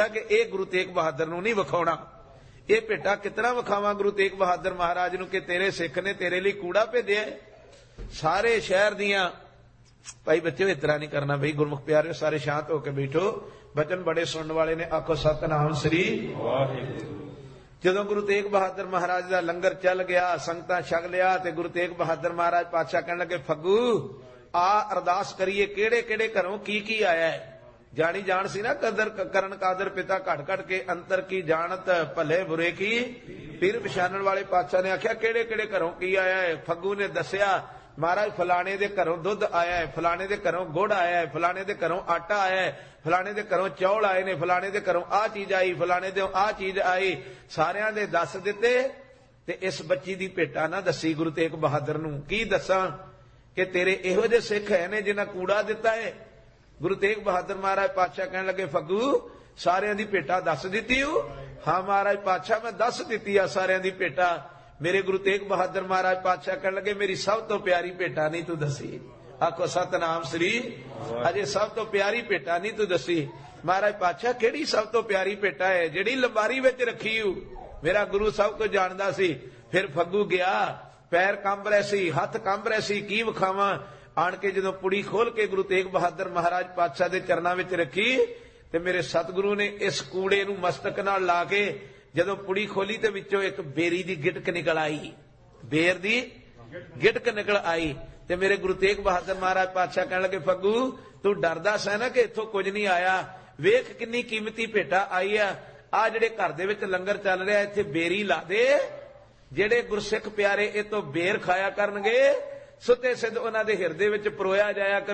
कि ये गुरु तेग बहादुर नूं नहीं विखाउणा। ये भेटा कितना विखावां गुरु तेग बहादुर महाराज नूं कि तेरे सिख ने तेरे लिए कूड़ा भेजिया। सारे शहर दियां भाई बच्चों इस तरह नहीं करना भाई, गुरमुख प्यारे सारे शांत होकर बैठो। वचन बड़े सुनने वाले ने, आखो सतनाम श्री वाहिगुरू। जदों गुरु तेग बहादुर महाराज का लंगर चल गया, संगतां छक लिया, ते गुरु तेग बहादुर महाराज पातशाह कहण लगे, फग्गू आ अरदास करिए किहड़े किहड़े घरों की आया है। जानी जान सी ना कदर करन कादर पिता घट घट के अंतर की जानत भले बुरे की पीर पछाणन वाले पातशाह ने आख्या किहड़े किहड़े घरों की आया है। फग्गू ने दसिया महाराज फलाने दे घरों दुध आया है, फलाने दे घरों गुड़ आया है, फलाने दे घरों आटा आया है, फलाने दे घरों चौल आए ने, फलाने दे घरों आ चीज आई, फलाने दे आ चीज आई। सारियां दे दस दिते ते इस बच्ची दी भेटा ना दसी गुरु तेग बहादुर नूं। की दसां कि तेरे इहो जे सिख है ने जिन्हां कूड़ा दिता है। गुरु तेग बहादुर महाराज पातशाह कहण लगे, फग्गू सारियां दी भेटा दस दिती हो। हाँ महाराज पातशाह मैं दस दिती आ सारियां दी भेटा। मेरे गुरु तेग बहादुर महाराज पातशाह कहण लगे, मेरी सब तो प्यारी भेटा नहीं तू दसी। आखो सतनाम श्री, अजे सब तो प्यारी भेटा नहीं तू दसी। महाराज पातशाह किहड़ी सब तो प्यारी भेटा है? जिहड़ी लंबारी विच रखी हो। मेरा गुरु सब कुछ जानदा सी। फिर फग्गू गया, पैर कंब रहे सी, हथ कंब रहे सी, की विखावां। आण के जदों पुड़ी खोल के गुरु तेग बहादुर महाराज पातशाह दे चरनां विच रखी ते मेरे सतगुरु ने इस कूड़े नूं मस्तक नाल ला के जदों पुड़ी खोली ते विचों एक बेरी दी गिटक निकल आई, बेर दी गिटक निकल आई। ते मेरे गुरु तेग बहादुर महाराज पातशाह कहण लगे, फग्गू तू डरदा सै ना कि इत्थों कुछ नहीं आया, वेख किन्नी कीमती भेटा आई आ जिहड़े घर दे विच लंगर चल रहा इत्थे बेरी ला दे, जिहड़े गुरसिख प्यारे इह तों बेर खाया करनगे, सुते सिद्ध उन्हां दे हिरदे विच परोया जाया कर।